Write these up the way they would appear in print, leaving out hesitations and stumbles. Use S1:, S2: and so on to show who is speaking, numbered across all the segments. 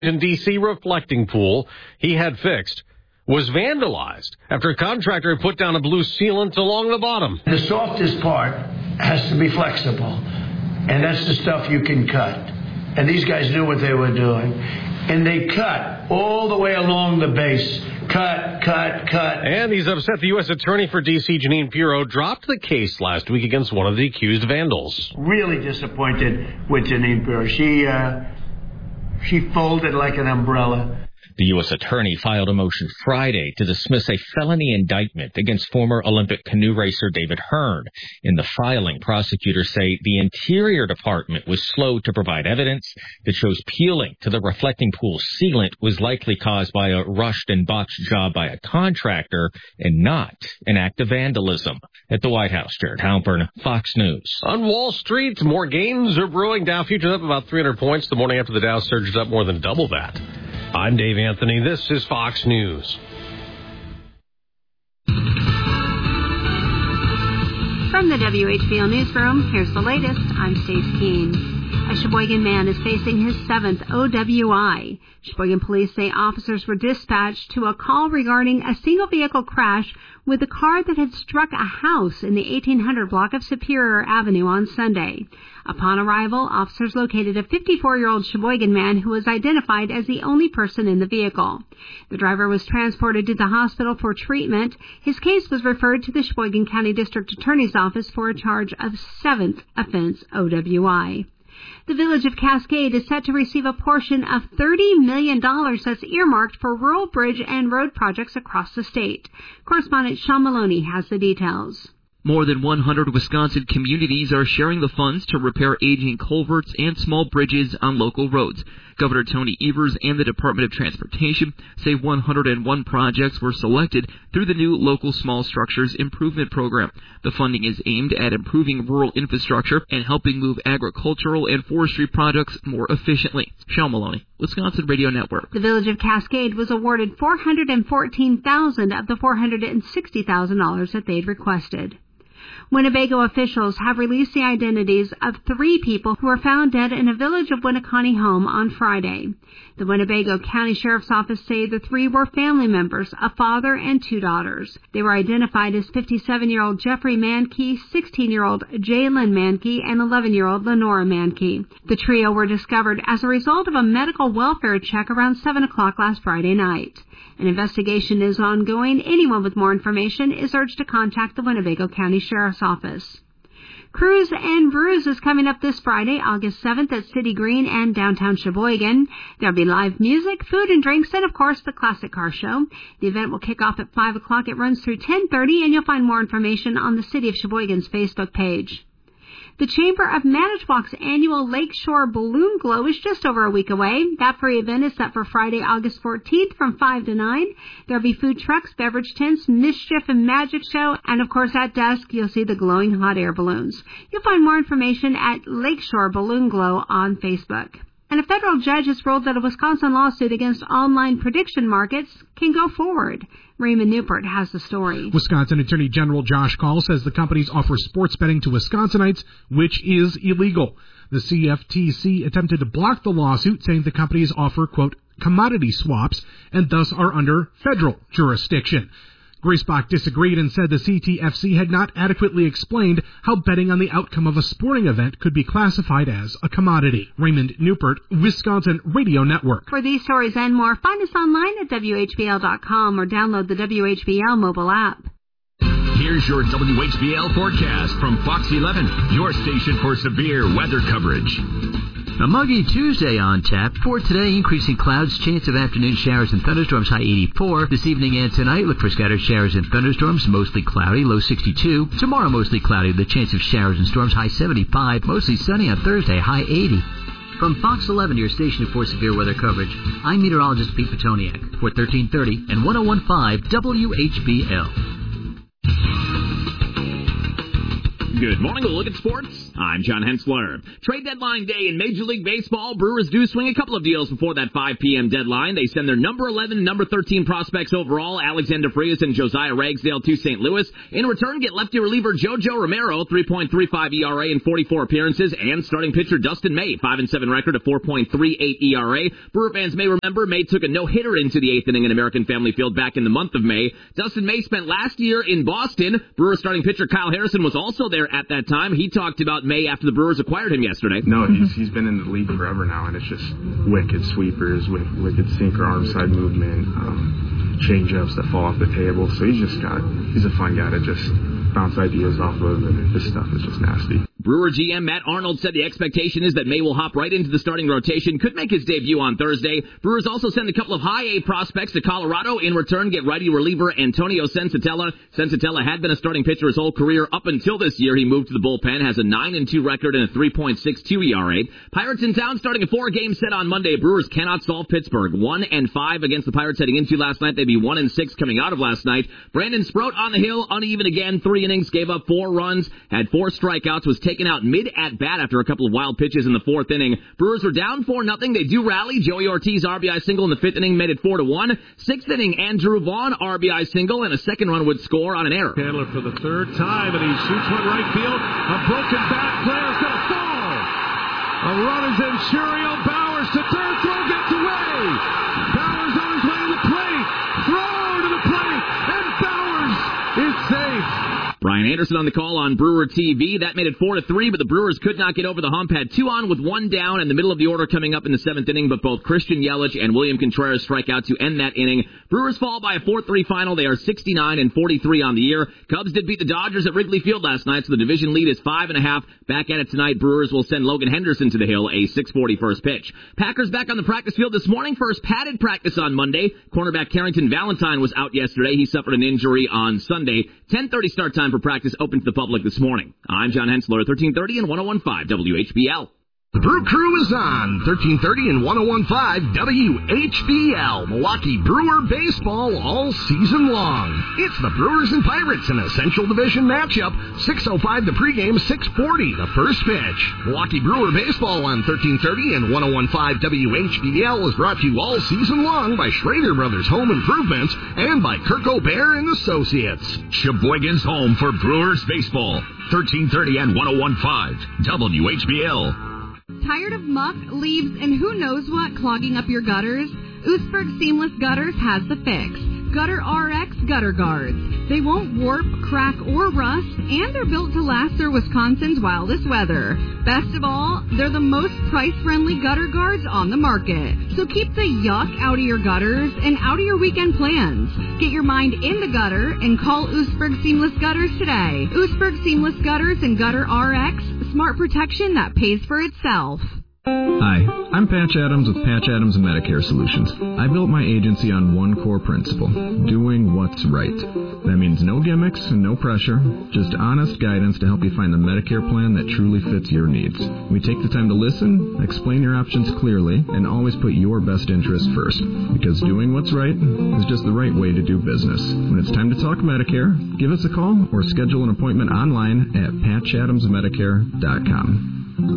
S1: In D.C. reflecting pool he had fixed was vandalized after a contractor put down a blue sealant along the bottom.
S2: The softest part has to be flexible, and that's the stuff you can cut. And these guys knew what they were doing. And they cut all the way along the base. Cut.
S1: And he's upset the U.S. Attorney for D.C., Jeanine Pirro, dropped the case last week against one of the accused vandals.
S2: Really disappointed with Jeanine Pirro. She folded like an umbrella.
S3: The U.S. Attorney filed a motion Friday to dismiss a felony indictment against former Olympic canoe racer David Hearn. In the filing, prosecutors say the Interior Department was slow to provide evidence that shows peeling to the reflecting pool sealant was likely caused by a rushed and botched job by a contractor and not an act of vandalism. At the White House, Jared Halpern, Fox News.
S1: On Wall Street, more gains are brewing. Dow futures up about 300 points. The morning after the Dow surged up more than double that. I'm Dave Anthony. This is Fox News.
S4: From the WHBL Newsroom, here's the latest. I'm Stace Keene. A Sheboygan man is facing his 7th OWI. Sheboygan police say officers were dispatched to a call regarding a single-vehicle crash with a car that had struck a house in the 1800 block of Superior Avenue on Sunday. Upon arrival, officers located a 54-year-old Sheboygan man who was identified as the only person in the vehicle. The driver was transported to the hospital for treatment. His case was referred to the Sheboygan County District Attorney's Office for a charge of 7th offense OWI. The village of Cascade is set to receive a portion of $30 million that's earmarked for rural bridge and road projects across the state. Correspondent Sean Maloney has the details.
S5: More than 100 Wisconsin communities are sharing the funds to repair aging culverts and small bridges on local roads. Governor Tony Evers and the Department of Transportation say 101 projects were selected through the new Local Small Structures Improvement Program. The funding is aimed at improving rural infrastructure and helping move agricultural and forestry products more efficiently. Shel Maloney, Wisconsin Radio Network.
S4: The village of Cascade was awarded $414,000 of the $460,000 that they'd requested. Winnebago officials have released the identities of 3 people who were found dead in a Village of Winneconne home on Friday. The Winnebago County Sheriff's Office say the 3 were family members, a father and 2 daughters. They were identified as 57-year-old Jeffrey Mankey, 16-year-old Jalen Mankey, and 11-year-old Lenora Mankey. The trio were discovered as a result of a medical welfare check around 7 o'clock last Friday night. An investigation is ongoing. Anyone with more information is urged to contact the Winnebago County Sheriff's Office. Cruise and Brews is coming up this Friday, August 7th at City Green and downtown Sheboygan. There'll be live music, food and drinks, and, of course, the Classic Car Show. The event will kick off at 5 o'clock. It runs through 10:30, and you'll find more information on the City of Sheboygan's Facebook page. The Chamber of Manitowoc's annual Lakeshore Balloon Glow is just over a week away. That free event is set for Friday, August 14th from 5 to 9. There'll be food trucks, beverage tents, mischief and magic show, and of course at dusk you'll see the glowing hot air balloons. You'll find more information at Lakeshore Balloon Glow on Facebook. And a federal judge has ruled that a Wisconsin lawsuit against online prediction markets can go forward. Raymond Newport has the story.
S6: Wisconsin Attorney General Josh Kaul says the companies offer sports betting to Wisconsinites, which is illegal. The CFTC attempted to block the lawsuit, saying the companies offer, quote, commodity swaps, and thus are under federal jurisdiction. Grace Bach disagreed and said the CTFC had not adequately explained how betting on the outcome of a sporting event could be classified as a commodity. Raymond Newport, Wisconsin Radio Network.
S4: For these stories and more, find us online at WHBL.com or download the WHBL mobile app.
S7: Here's your WHBL forecast from Fox 11, your station for severe weather coverage.
S8: A muggy Tuesday on tap. For today, increasing clouds, chance of afternoon showers and thunderstorms, high 84. This evening and tonight, look for scattered showers and thunderstorms, mostly cloudy, low 62. Tomorrow, mostly cloudy, the chance of showers and storms, high 75. Mostly sunny on Thursday, high 80. From Fox 11, your station for severe weather coverage, I'm meteorologist Pete Petoniak for 1330 and 1015 WHBL.
S9: Good morning. We'll look at sports. I'm John Hensler. Trade deadline day in Major League Baseball. Brewers do swing a couple of deals before that 5 p.m. deadline. They send their number 11 and number 13 prospects overall, Alexander Frias and Josiah Ragsdale, to St. Louis. In return, get lefty reliever JoJo Romero, 3.35 ERA in 44 appearances, and starting pitcher Dustin May, 5-7 record, a 4.38 ERA. Brewer fans may remember May took a no-hitter into the 8th inning in American Family Field back in the month of May. Dustin May spent last year in Boston. Brewers starting pitcher Kyle Harrison was also there at that time. He talked about May after the Brewers acquired him yesterday.
S10: No, he's been in the league forever now, and it's just wicked sweepers, wicked sinker, arm side movement, change-ups that fall off the table. So he's a fun guy to just bounce ideas off of, and this stuff is just nasty.
S9: Brewer GM Matt Arnold said the expectation is that May will hop right into the starting rotation, could make his debut on Thursday. Brewers also send a couple of high A prospects to Colorado. In return, get righty reliever Antonio Sensatella. Sensatella had been a starting pitcher his whole career up until this year. He moved to the bullpen, has a 9-2 record and a 3.62 ERA. Pirates in town starting a 4-game set on Monday. Brewers cannot solve Pittsburgh. 1-5 against the Pirates heading into last night. They'd be 1-6 coming out of last night. Brandon Sproat on the hill, uneven again, 3 innings, gave up 4 runs, had 4 strikeouts, was taken out mid-at-bat after a couple of wild pitches in the 4th inning. Brewers were down 4-0. They do rally. Joey Ortiz RBI single in the 5th inning made it 4-1. 6th inning, Andrew Vaughn RBI single, and a second run would score on an error.
S11: Candler for the 3rd time, and he shoots one right field. A broken bat, player's going to fall. A run is in. Shuriel Bowers to third, throw gets away. Bowers on his way to the plate. Throw to the plate, and Bowers is safe.
S9: Brian Anderson on the call on Brewer TV. That made it 4-3, but the Brewers could not get over the hump. Had 2 on with 1 down, and the middle of the order coming up in the 7th inning, but both Christian Yelich and William Contreras strike out to end that inning. Brewers fall by a 4-3 final. They are 69-43 on the year. Cubs did beat the Dodgers at Wrigley Field last night, so the division lead is 5.5. Back at it tonight, Brewers will send Logan Henderson to the hill, a 6:40 first pitch. Packers back on the practice field this morning. First padded practice on Monday. Cornerback Carrington Valentine was out yesterday. He suffered an injury on Sunday. 10:30 start time for practice, open to the public this morning. I'm John Hensler, 1330 and 101.5 WHBL.
S12: The Brew Crew is on 1330 and 101.5 WHBL. Milwaukee Brewer baseball all season long. It's the Brewers and Pirates in a Central Division matchup. 6:05 the pregame, 6:40 the first pitch. Milwaukee Brewer baseball on 1330 and 101.5 WHBL is brought to you all season long by Schrader Brothers Home Improvements and by Kirk O'Bear and Associates.
S7: Sheboygan's home for Brewers baseball. 1330 and 101.5 WHBL.
S13: Tired of muck, leaves, and who knows what clogging up your gutters? Oostburg Seamless Gutters has the fix. Gutter RX Gutter Guards. They won't warp, crack, or rust, and they're built to last through Wisconsin's wildest weather. Best of all, they're the most price-friendly gutter guards on the market. So keep the yuck out of your gutters and out of your weekend plans. Get your mind in the gutter and call Oostburg Seamless Gutters today. Oostburg Seamless Gutters and Gutter RX, smart protection that pays for itself.
S14: Hi, I'm Patch Adams with Patch Adams Medicare Solutions. I built my agency on one core principle, doing what's right. That means no gimmicks and no pressure, just honest guidance to help you find the Medicare plan that truly fits your needs. We take the time to listen, explain your options clearly, and always put your best interest first. Because doing what's right is just the right way to do business. When it's time to talk Medicare, give us a call or schedule an appointment online at patchadamsmedicare.com.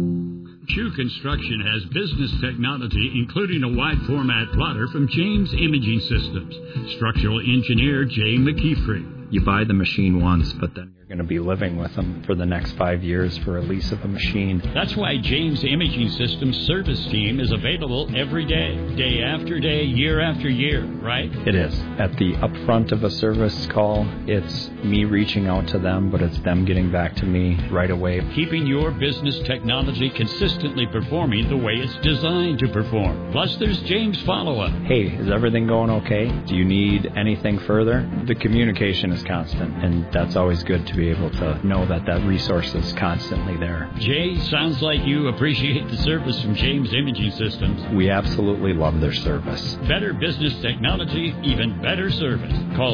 S15: Chu Construction has business technology, including a wide-format plotter from James Imaging Systems. Structural engineer Jay McKeefrey.
S16: You buy the machine once, but then you're going to be living with them for the next 5 years for a lease of a machine.
S15: That's why James Imaging Systems service team is available every day, day after day, year after year, right?
S16: It is. At the upfront of a service call, it's me reaching out to them, but it's them getting back to me right away.
S15: Keeping your business technology consistently performing the way it's designed to perform. Plus, there's James follow-up.
S16: Hey, is everything going okay? Do you need anything further? The communication is constant, and that's always good to be able to know that that resource is constantly there.
S15: Jay, sounds like you appreciate the service from James Imaging Systems.
S16: We absolutely love their service.
S15: Better business technology, even better service. Call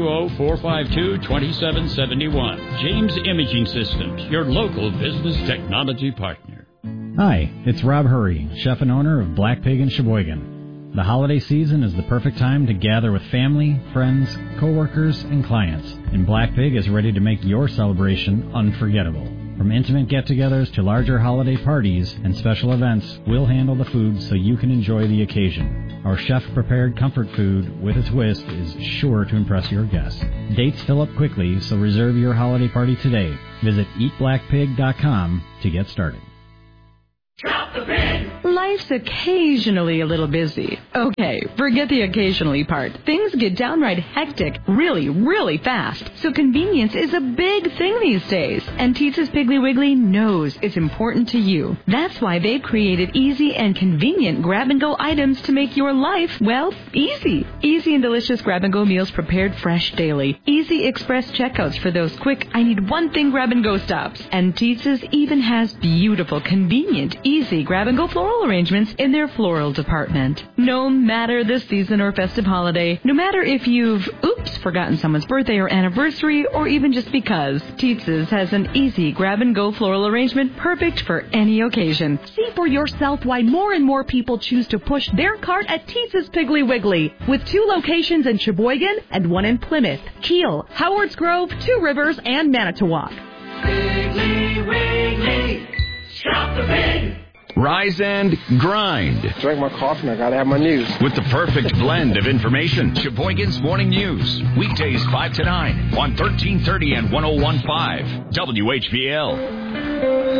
S15: 920-452-2771. James Imaging Systems, your local business technology partner.
S17: Hi, it's Rob Hurry, chef and owner of Black Pig in Sheboygan. The holiday season is the perfect time to gather with family, friends, coworkers, and clients, and Black Pig is ready to make your celebration unforgettable. From intimate get-togethers to larger holiday parties and special events, we'll handle the food so you can enjoy the occasion. Our chef-prepared comfort food with a twist is sure to impress your guests. Dates fill up quickly, so reserve your holiday party today. Visit eatblackpig.com to get started.
S18: Drop the pig! Life's occasionally a little busy. Okay, forget the occasionally part. Things get downright hectic really, really fast. So convenience is a big thing these days. And Teetza's Piggly Wiggly knows it's important to you. That's why they've created easy and convenient grab-and-go items to make your life, well, easy. Easy and delicious grab-and-go meals prepared fresh daily. Easy express checkouts for those quick, I need one thing grab-and-go stops. And Teetza's even has beautiful, convenient, easy grab-and-go floral arrangements in their floral department. No matter the season or festive holiday, no matter if you've, forgotten someone's birthday or anniversary, or even just because, Teetza's has an easy grab-and-go floral arrangement perfect for any occasion.
S19: See for yourself why more and more people choose to push their cart at Teetza's Piggly Wiggly, with 2 locations in Sheboygan and 1 in Plymouth, Kiel, Howards Grove, 2 Rivers, and Manitowoc.
S18: Piggly Wiggly, shop the pig!
S7: Rise and grind.
S20: Drink my coffee and I gotta have my news.
S7: With the perfect blend of information. Sheboygan's Morning News. Weekdays 5 to 9 on 1330 and 101.5 WHBL.